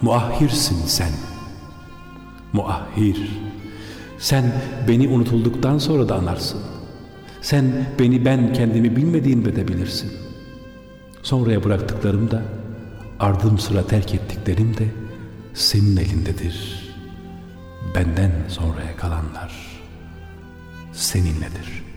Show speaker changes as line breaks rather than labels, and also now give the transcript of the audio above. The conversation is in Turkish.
muahhirsin sen. Muahhir. Sen beni unutulduktan sonra da anarsın. Sen beni ben kendimi bilmediğimde de bilirsin. Sonraya bıraktıklarım da, ardım sıra terk ettiklerim de senin elindedir. Benden sonraya kalanlar seninledir.